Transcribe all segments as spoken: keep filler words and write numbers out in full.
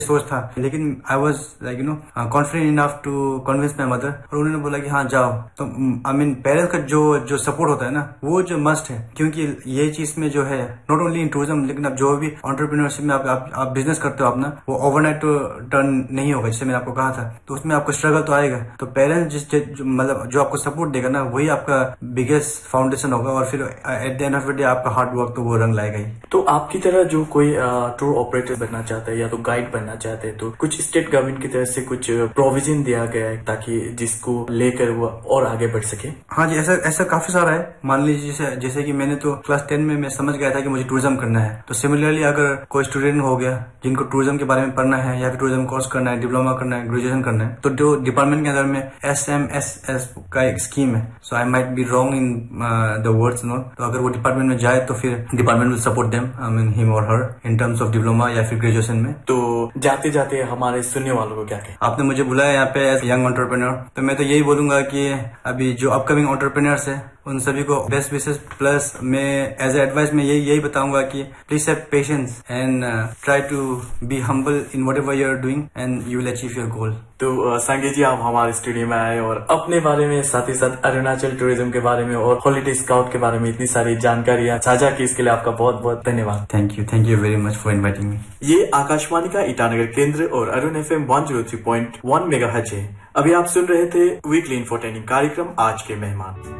सोच था, लेकिन I was like you know confident enough to convince my mother, और उन्होंने बोला कि हाँ जाओ। तो आई मीन पेरेंट्स का जो जो सपोर्ट होता है ना, वो जो मस्ट है, क्योंकि ये चीज में जो है नॉट ओनली इन टूरिज्म, लेकिन अब जो भी एंटरप्रेन्योरशिप में आप, आप, आप बिजनेस करते हो अपना, वो ओवरनाइट तो टर्न नहीं होगा, जैसे मैंने आपको कहा था। तो उसमें आपको स्ट्रगल तो आएगा। तो पेरेंट्स जिस मतलब जो आपको सपोर्ट देगा ना, वही आपका बिगेस्ट फाउंडेशन होगा, और फिर at the end of the day आपका हार्ड वर्क तो वो रंग लाएगा ही। तो आपकी तरह जो कोई टूर ऑपरेटर बनना चाहता है या तो गाइड बनना चाहते हैं, तो कुछ स्टेट गवर्नमेंट की तरफ से कुछ प्रोविजन दिया गया है ताकि जिसको लेकर वो और आगे बढ़ सके? हाँ जी, ऐसा ऐसा काफी सारा है। मान लीजिए जैसे जैसे कि मैंने तो क्लास टेन में मैं समझ गया था कि मुझे टूरिज्म करना है। तो सिमिलरली अगर कोई स्टूडेंट हो गया जिनको टूरिज्म के बारे में पढ़ना है, या फिर टूरिज्म कोर्स करना है, डिप्लोमा करना है, ग्रेजुएशन करना है, तो जो डिपार्टमेंट के अंदर में एस एम एस एस का एक स्कीम है। सो I might be wrong in the words no. तो अगर वो डिपार्टमेंट में जाए तो फिर department will support them, I mean him और हर, इन टर्म्स ऑफ डिप्लोमा या फिर ग्रेजुएशन में। तो जाते जाते हमारे सुनने वालों को क्या कहें? आपने मुझे बुलाया यहाँ पे एज यंग एंटरप्रेन्योर, तो मैं तो यही बोलूंगा कि अभी जो अपकमिंग एंटरप्रेन्योर्स है उन सभी को बेस्ट विशेस, प्लस मैं एज एडवाइस में यही यही बताऊंगा कि please have patience and try to be humble in whatever you are doing and you will achieve your goal. तो सांगे जी, आप हमारे स्टूडियो में आए और अपने बारे में, साथ ही साथ अरुणाचल टूरिज्म के बारे में और हॉलीडे स्काउट के बारे में इतनी सारी जानकारियां साझा की, इसके लिए आपका बहुत बहुत धन्यवाद। Thank you thank you very much for inviting me. ये आकाशवाणी का ईटानगर केंद्र और Arun F M one zero three point one megahertz है। अभी आप सुन रहे थे वीकली इंफोटेनिंग कार्यक्रम आज के मेहमान।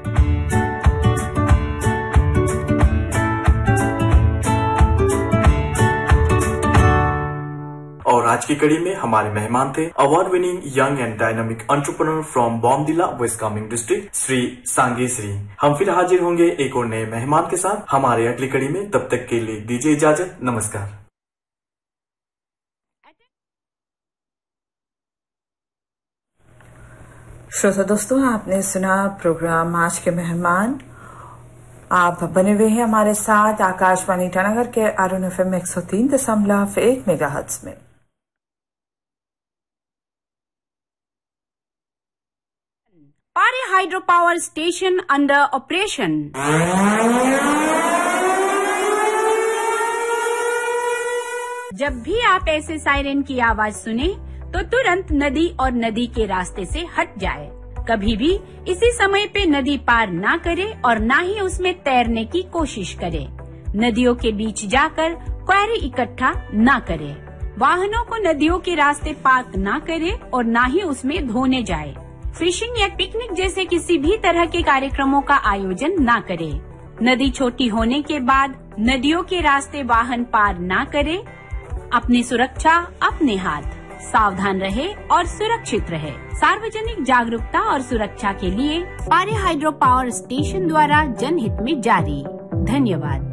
और आज की कड़ी में हमारे मेहमान थे award winning young and dynamic entrepreneur from बॉम्बदिला waste Kameng district, Shri सांगे श्री। हम फिर हाजिर होंगे एक और नए मेहमान के साथ हमारे अगली कड़ी में। तब तक के लिए दीजिए इजाजत, नमस्कार। श्रोता दोस्तों, आपने सुना प्रोग्राम आज के मेहमान। आप बने हुए हैं हमारे साथ आकाशवाणी ईटानगर के अरुण एफ एम एक सौ तीन दशमलव एक मेगाहर्ट्ज में। पारे hydro power station under operation. जब भी आप ऐसे सायरन की आवाज सुने तो तुरंत नदी और नदी के रास्ते से हट जाए। कभी भी इसी समय पे नदी पार ना करे और ना ही उसमें तैरने की कोशिश करे। नदियों के बीच जाकर क्वारी इकट्ठा ना करे। वाहनों को नदियों के रास्ते पार्क ना करे और ना ही उसमें धोने जाए। फिशिंग या पिकनिक जैसे किसी भी तरह के कार्यक्रमों का आयोजन ना करे। नदी छोटी होने के बाद नदियों के रास्ते वाहन पार ना करे। अपनी सुरक्षा अपने हाथ, सावधान रहे और सुरक्षित रहे। सार्वजनिक जागरूकता और सुरक्षा के लिए पारे हाइड्रो पावर स्टेशन द्वारा जनहित में जारी। धन्यवाद।